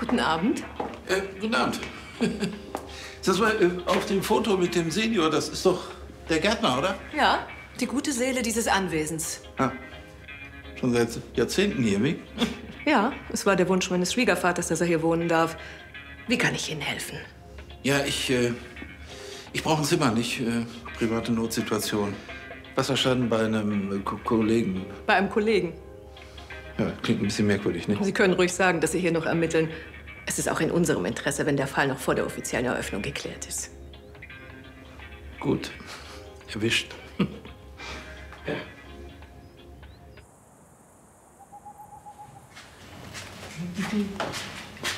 Guten Abend. Guten Abend. Das war auf dem Foto mit dem Senior, das ist doch der Gärtner, oder? Ja, die gute Seele dieses Anwesens. Ah, schon seit Jahrzehnten hier, wie? Ja, es war der Wunsch meines Schwiegervaters, dass er hier wohnen darf. Wie kann ich Ihnen helfen? Ja, ich brauche ein Zimmer, nicht private Notsituation. Wasserschaden bei einem Kollegen. Bei einem Kollegen. Ja, klingt ein bisschen merkwürdig, nicht? Sie können ruhig sagen, dass Sie hier noch ermitteln. Es ist auch in unserem Interesse, wenn der Fall noch vor der offiziellen Eröffnung geklärt ist. Gut. Erwischt. Ja.